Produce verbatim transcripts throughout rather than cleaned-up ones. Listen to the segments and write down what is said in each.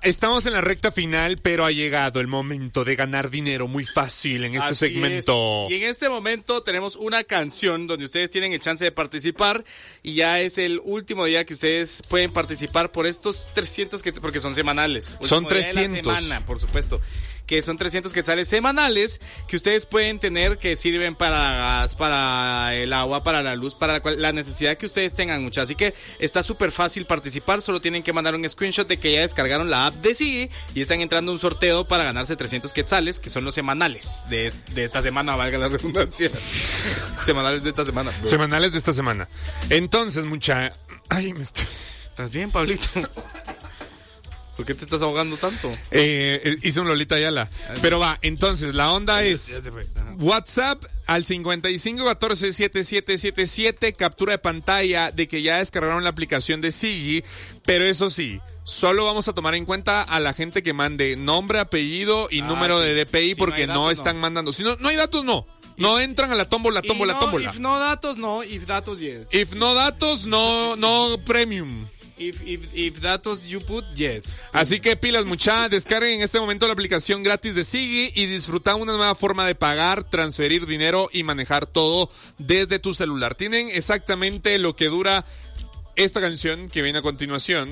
estamos en la recta final, pero ha llegado el momento de ganar dinero muy fácil en este Así segmento. es. Y en este momento tenemos una canción donde ustedes tienen el chance de participar y ya es el último día que ustedes pueden participar por estos trescientos quetzales, porque son semanales. Son Último día de la trescientos. semana, por supuesto. Que son trescientos quetzales semanales que ustedes pueden tener, que sirven para gas, para el agua, para la luz, para la, cual, la necesidad que ustedes tengan, mucha. Así que está súper fácil participar, solo tienen que mandar un screenshot de que ya descargaron la app de Siggy y están entrando a un sorteo para ganarse trescientos quetzales, que son los semanales de, de esta semana, valga la redundancia. Semanales de esta semana. Bro. Semanales de esta semana. Entonces, mucha... Ay, me estoy... ¿Estás bien, Pablito? ¿Por qué te estás ahogando tanto? Eh, hice un Lolita Ayala. Pero va, entonces, la onda es Ya se fue. Ajá. WhatsApp al cincuenta y cinco catorce setenta y siete setenta y siete, captura de pantalla de que ya descargaron la aplicación de Siggy, pero eso sí, solo vamos a tomar en cuenta a la gente que mande nombre, apellido y Ah, número sí. de D P I, Si porque no hay no, datos, están no. mandando. Si no, no hay datos, no. No entran a la tómbola, Y tómbola, no, tómbola. If no datos, no. If datos, yes. If no datos, no, no premium. If, if, if datos you put, yes. Así que pilas, mucha, descarguen en este momento la aplicación gratis de Siggy y disfrutar una nueva forma de pagar, transferir dinero y manejar todo desde tu celular. Tienen exactamente lo que dura esta canción que viene a continuación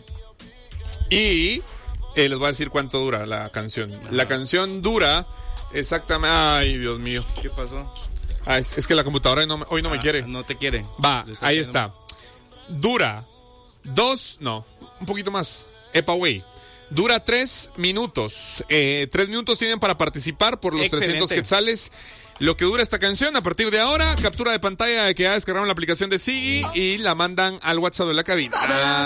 y eh, les voy a decir cuánto dura la canción. La canción dura exactamente... Ay, Dios mío. ¿Qué pasó? Ay, es, es que la computadora no me- hoy no me Ah, quiere. No te quiere. Va, Le está ahí haciendo- está. Dura dos, no, un poquito más. Epa, güey. Dura tres minutos. Eh, tres minutos tienen para participar por los Excelente. trescientos quetzales. Lo que dura esta canción, a partir de ahora, captura de pantalla de que ya descargaron la aplicación de Siggy y la mandan al WhatsApp de la cabina.